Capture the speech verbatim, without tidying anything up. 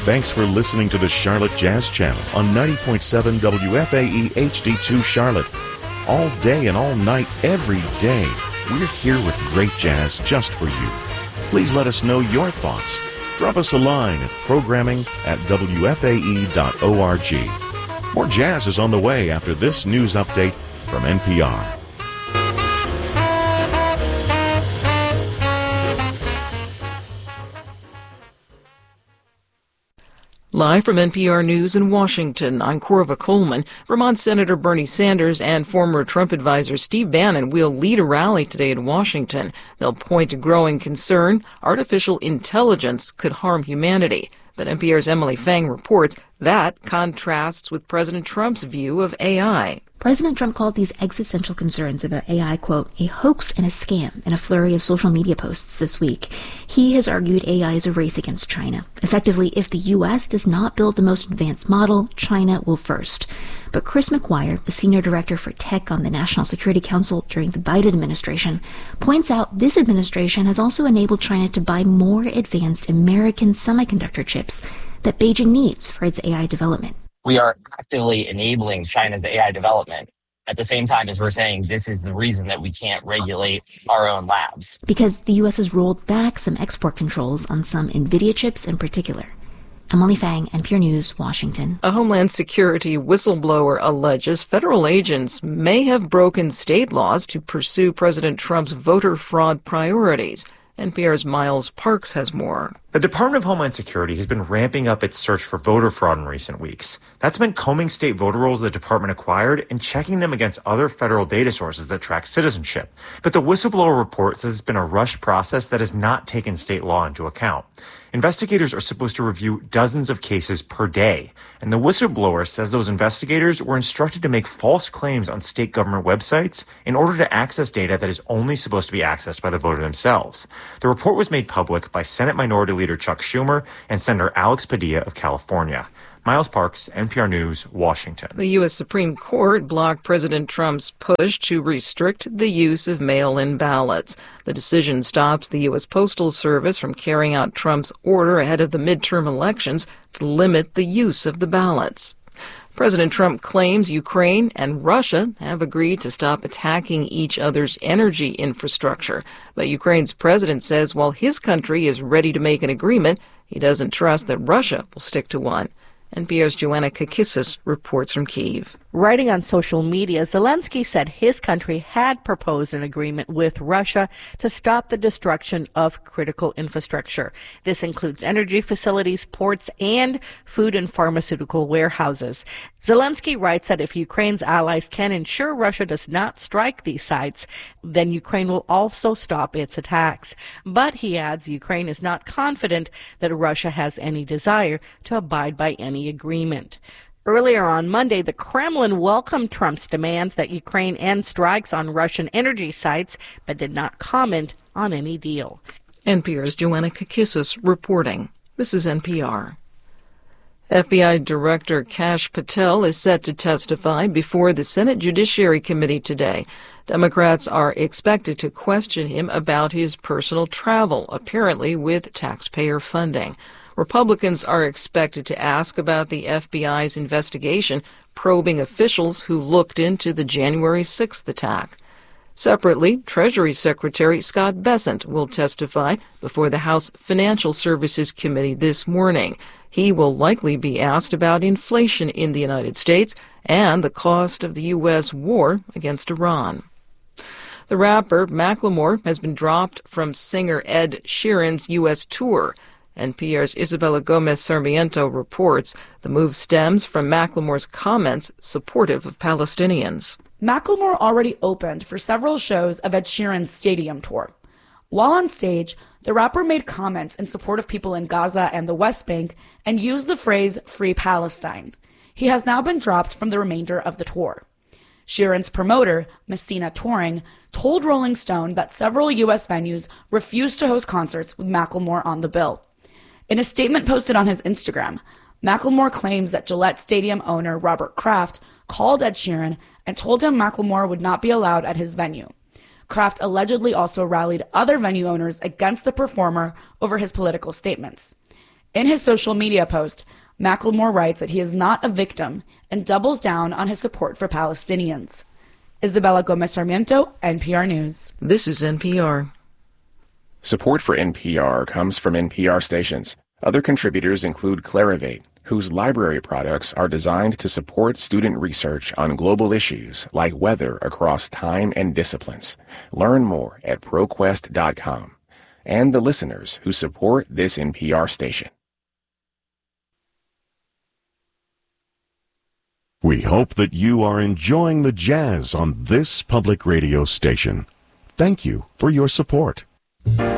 Thanks for listening to the Charlotte Jazz Channel on ninety point seven W F A E H D two Charlotte. All day and all night, every day, we're here with great jazz just for you. Please let us know your thoughts. Drop us a line at programming at W F A E dot org. More jazz is on the way after this news update from N P R. Live from N P R News in Washington, I'm Corva Coleman. Vermont Senator Bernie Sanders and former Trump advisor Steve Bannon will lead a rally today in Washington. They'll point to growing concern artificial intelligence could harm humanity. But N P R's Emily Fang reports that contrasts with President Trump's view of A I. President Trump called these existential concerns about A I, quote, a hoax and a scam in a flurry of social media posts this week. He has argued A I is a race against China. Effectively, if the U S does not build the most advanced model, China will first. But Chris McGuire, the senior director for tech on the National Security Council during the Biden administration, points out this administration has also enabled China to buy more advanced American semiconductor chips that Beijing needs for its A I development. We are actively enabling China's A I development at the same time as we're saying this is the reason that we can't regulate our own labs. Because the U S has rolled back some export controls on some NVIDIA chips in particular. Emily Fang, N P R News, Washington. A Homeland Security whistleblower alleges federal agents may have broken state laws to pursue President Trump's voter fraud priorities. N P R's Miles Parks has more. The Department of Homeland Security has been ramping up its search for voter fraud in recent weeks. That's meant combing state voter rolls the department acquired and checking them against other federal data sources that track citizenship. But the whistleblower report says it's been a rushed process that has not taken state law into account. Investigators are supposed to review dozens of cases per day, and the whistleblower says those investigators were instructed to make false claims on state government websites in order to access data that is only supposed to be accessed by the voter themselves. The report was made public by Senate Minority Leader Chuck Schumer and Senator Alex Padilla of California. Miles Parks, N P R News, Washington. The U S Supreme Court blocked President Trump's push to restrict the use of mail-in ballots. The decision stops the U S Postal Service from carrying out Trump's order ahead of the midterm elections to limit the use of the ballots. President Trump claims Ukraine and Russia have agreed to stop attacking each other's energy infrastructure. But Ukraine's president says while his country is ready to make an agreement, he doesn't trust that Russia will stick to one. N P R's Joanna Kakissis reports from Kyiv. Writing on social media, Zelensky said his country had proposed an agreement with Russia to stop the destruction of critical infrastructure. This includes energy facilities, ports, and food and pharmaceutical warehouses. Zelensky writes that if Ukraine's allies can ensure Russia does not strike these sites, then Ukraine will also stop its attacks. But he adds Ukraine is not confident that Russia has any desire to abide by any agreement. Earlier on Monday, the Kremlin welcomed Trump's demands that Ukraine end strikes on Russian energy sites, but did not comment on any deal. N P R's Joanna Kakissis reporting. This is N P R. F B I Director Kash Patel is set to testify before the Senate Judiciary Committee today. Democrats are expected to question him about his personal travel, apparently with taxpayer funding. Republicans are expected to ask about the F B I's investigation probing officials who looked into the January sixth attack. Separately, Treasury Secretary Scott Bessent will testify before the House Financial Services Committee this morning. He will likely be asked about inflation in the United States and the cost of the U S war against Iran. The rapper Macklemore has been dropped from singer Ed Sheeran's U S tour. N P R's Isabella Gomez Sarmiento reports the move stems from Macklemore's comments supportive of Palestinians. Macklemore already opened for several shows of Ed Sheeran's stadium tour. While on stage, the rapper made comments in support of people in Gaza and the West Bank and used the phrase "Free Palestine." He has now been dropped from the remainder of the tour. Sheeran's promoter, Messina Touring, told Rolling Stone that several U S venues refused to host concerts with Macklemore on the bill. In a statement posted on his Instagram, Macklemore claims that Gillette Stadium owner Robert Kraft called Ed Sheeran and told him Macklemore would not be allowed at his venue. Kraft allegedly also rallied other venue owners against the performer over his political statements. In his social media post, Macklemore writes that he is not a victim and doubles down on his support for Palestinians. Isabella Gomez Sarmiento, N P R News. This is N P R. Support for N P R comes from N P R stations. Other contributors include Clarivate, whose library products are designed to support student research on global issues like weather across time and disciplines. Learn more at ProQuest dot com. And the listeners who support this N P R station. We hope that you are enjoying the jazz on this public radio station. Thank you for your support.